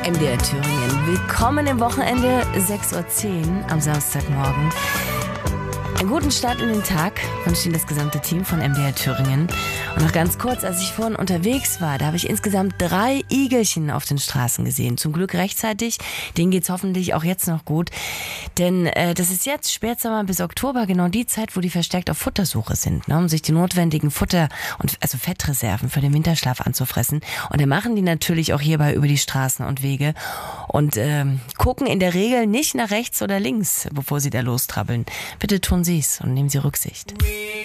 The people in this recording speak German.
MDR Thüringen. Willkommen im Wochenende, 6:10 Uhr am Samstagmorgen. Einen guten Start in den Tag wünscht Ihnen das gesamte Team von MDR Thüringen. Und noch ganz kurz, als ich vorhin unterwegs war, da habe ich insgesamt 3 Igelchen auf den Straßen gesehen. Zum Glück rechtzeitig, denen geht's hoffentlich auch jetzt noch gut. Denn das ist jetzt Spätsommer bis Oktober genau die Zeit, wo die verstärkt auf Futtersuche sind, ne, um sich die notwendigen also Fettreserven für den Winterschlaf anzufressen. Und dann machen die natürlich auch hierbei über die Straßen und Wege und gucken in der Regel nicht nach rechts oder links, bevor sie da lostrabbeln. Bitte tun Sie es und nehmen Sie Rücksicht.